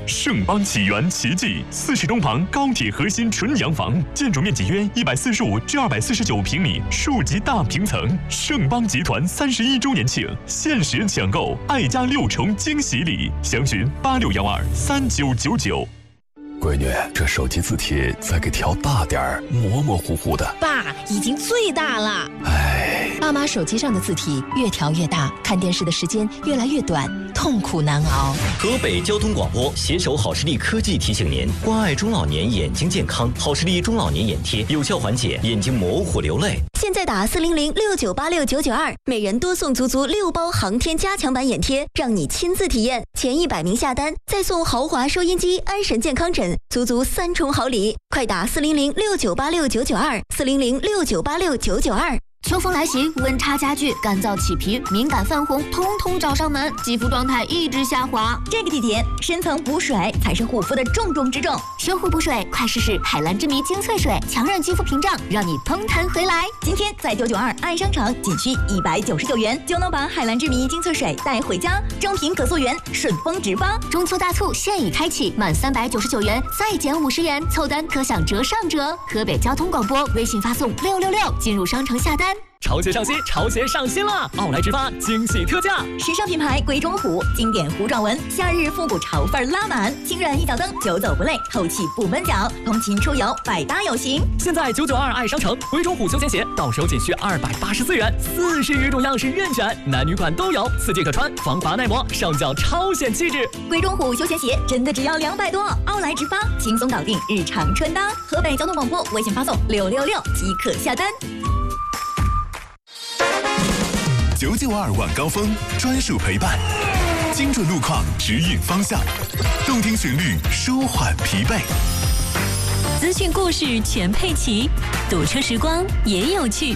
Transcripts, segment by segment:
盛邦起源奇迹，40中旁高铁核心纯洋房，建筑面积约145至249平米，数级大平层。盛邦集团31周年庆，限时抢购爱家6重惊喜礼，详询86123999。 闺女，这手机字体再给调大点儿，模模糊糊的。 爸，已经最大了。 哎， 爸妈手机上的字体越调越大，看电视的时间越来越短，痛苦难熬。 河北交通广播携手好视力科技提醒您：关爱中老年眼睛健康，好视力中老年眼贴有效缓解眼睛模糊流泪。 现在打40069869992，每人多送足6包航天加强版眼贴，让你亲自体验。前100名下单，再送豪华收音机、安神健康枕，足3重好礼。快打400698699240069869992。秋风来袭，温差加剧，干燥起皮，敏感泛红，通通找上门，肌肤状态一直下滑。这个季节，深层补水才是护肤的重中之重。修护补水，快试试海蓝之谜精粹水，强韧肌肤屏障，让你蓬弹回来。今天在992爱商场仅需199元，就能把海蓝之谜精粹水带回家，正品可溯源，顺丰直发。中秋大促现已开启，满399元再减50元，凑单可享折上折。河北交通广播微信发送666进入商城下单。 潮鞋上新，潮鞋上新了！奥莱直发惊喜特价， 时尚品牌鬼冢虎，经典糊状纹，夏日复古潮范拉满，轻软一脚蹬，久走不累，透气不闷脚，通勤出游百搭有型。 现在992爱商城，鬼冢虎休闲鞋到手仅需284元，40余种样式任选，男女款都有，4季可穿，防滑耐磨，上脚超显气质。 鬼冢虎休闲鞋真的只要200多，奥莱直发轻松搞定日常穿搭。河北交通广播微信发送666即可下单。 992晚高峰专属陪伴，精准路况指引方向，动听旋律舒缓疲惫， 资讯故事全配齐，堵车时光也有趣。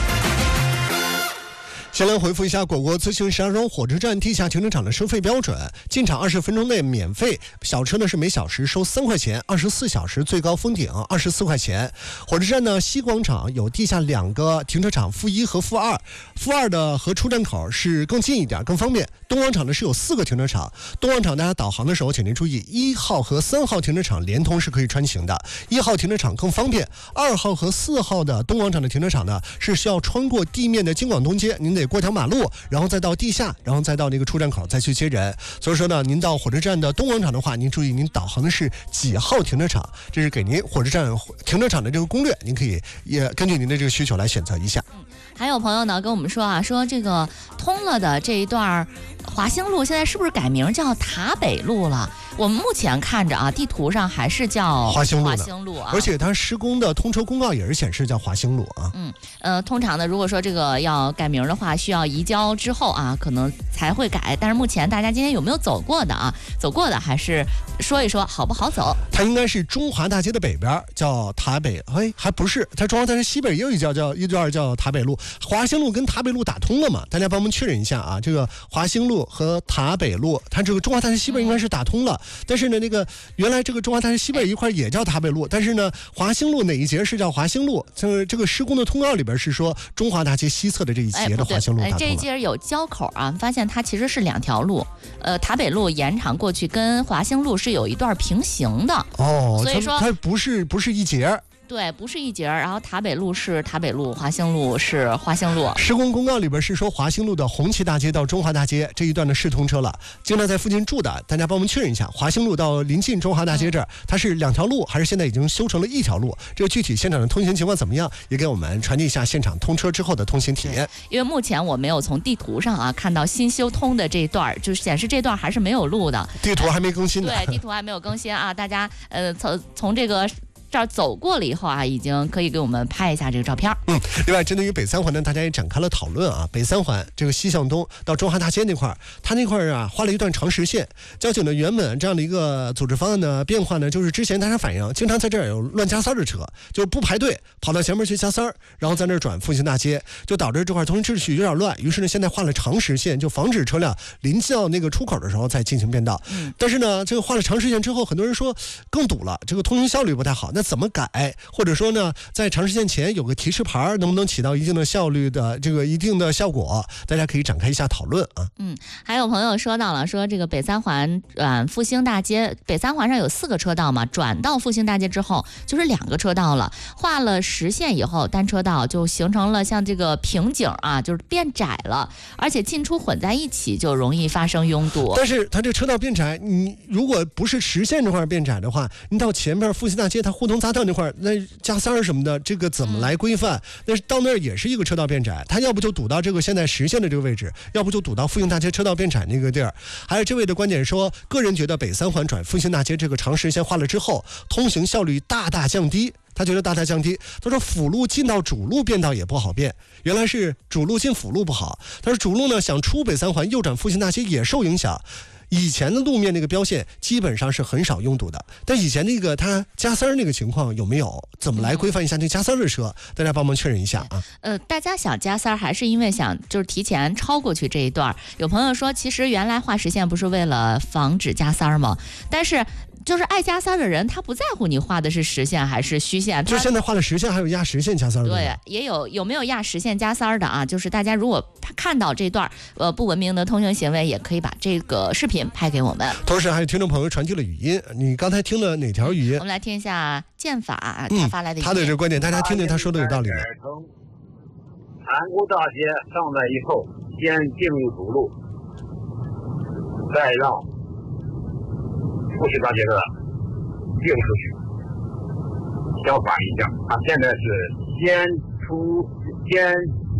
先来回复一下我国自行石家庄火车站地下停车场的收费标准：进场20分钟内免费，小车呢是每小时收3块钱，24小时最高封顶24块钱。火车站呢西广场有地下2个停车场，负1和负2，负2的和出站口是更近一点，更方便。东广场呢是有4个停车场，东广场大家导航的时候请您注意，1号和3号停车场连通是可以穿行的，1号停车场更方便，2号和4号的东广场的停车场呢是需要穿过地面的京广东街，您得过条马路，然后再到地下，然后再到那个出站口再去接人。所以说呢，您到火车站的东广场的话，您注意您导航的是几号停车场，这是给您火车站停车场的这个攻略，您可以也根据您的这个需求来选择一下。 还有朋友呢跟我们说啊，说这个通了的这一段华兴路现在是不是改名叫塔北路了？我们目前看着啊，地图上还是叫华兴路啊， 而且它施工的通车公告也是显示叫华兴路啊。 通常呢，如果说这个要改名的话，需要移交之后啊，可能才会改。但是目前大家今天有没有走过的啊？走过的还是说一说好不好走？ 它应该是中华大街的北边叫塔北，还不是，它中华大街西边也有一段叫塔北路。华兴路跟塔北路打通了嘛？大家帮我们确认一下啊，这个华兴路和塔北路，它这个中华大街西边应该是打通了。但是呢，那个原来这个中华大街西边一块也叫塔北路，但是呢，华兴路哪一节是叫华兴路？这个施工的通告里边是说中华大街西侧的这一节的华兴路打通了。 这一节有交口啊，发现它其实是2条路，塔北路延长过去跟华兴路是有一段平行的哦，所以说它不是一节。 对，不是一节，然后塔北路是塔北路，华兴路是华兴路。 施工公告里边是说华兴路的红旗大街到中华大街这一段呢是通车了，经常在附近住的大家帮我们确认一下，华兴路到临近中华大街这儿，它是2条路还是现在已经修成了1条路？这个具体现场的通行情况怎么样，也给我们传递一下现场通车之后的通行体验。 因为目前我没有从地图上啊看到新修通的这一段，就显示这段还是没有路的， 地图还没更新的。 对，地图还没有更新啊，大家从这个这儿走过了以后啊，已经可以给我们拍一下这个照片。 另外针对于北3环呢，大家也展开了讨论啊。北3环这个西向东到中华大街那块儿，它那块儿啊画了一段长实线。交警呢原本这样的一个组织方案的变化呢，就是之前大家反映经常在这儿有乱加塞的车，就不排队跑到前面去加塞，然后在那儿转复兴大街，就导致这块通行秩序有点乱。于是呢，现在画了长实线，就防止车辆临到那个出口的时候再进行变道。但是呢，这个画了长实线之后，很多人说更堵了，这个通行效率不太好。 那怎么改？或者说呢，在长视线前有个提示牌，能不能起到一定的效率的这个一定的效果？大家可以展开一下讨论啊。 还有朋友说到了，说这个北三环复兴大街，北三环上有4个车道嘛，转到复兴大街之后就是2个车道了，画了实线以后，单车道就形成了像这个瓶颈啊，就是变窄了，而且进出混在一起，就容易发生拥堵。 但是它这车道变窄，你如果不是实线这块变窄的话，你到前面复兴大街它互通匝道那块，那加塞什么的，这个怎么来规范？那到那儿也是一个车道变窄，它要不就堵到这个现在实线的这个位置，要不就堵到复兴大街车道变窄那个地儿。还有这位的观点说，个人觉得北三环转复兴大街这个长实线画了之后，通行效率大大降低。他觉得大大降低，他说辅路进到主路变道也不好变，原来是主路进辅路不好。他说主路呢想出北三环右转复兴大街也受影响。以前的路面那个标线基本上是很少拥堵的，但以前那个它加塞那个情况有没有？怎么来规范一下那加塞的车？大家帮忙确认一下啊。 大家想加塞还是因为想就是提前超过去这一段？有朋友说，其实原来画实线不是为了防止加塞吗？但是就是爱加塞的人，他不在乎你画的是实线还是虚线， 就现在画的实线还有压实线加塞的。 对，也有没有压实线加塞的啊？就是大家如果看到这段不文明的通行行为，也可以把这个视频拍给我们。 同时还有听众朋友传递了语音，你刚才听了哪条语音？ 我们来听一下剑法他发来的语音。 他的这个观点，大家听听他说的有道理吗？ 韩国大街上来以后，先进入主路，再让复兴大街的并出去，相反一下。他现在是先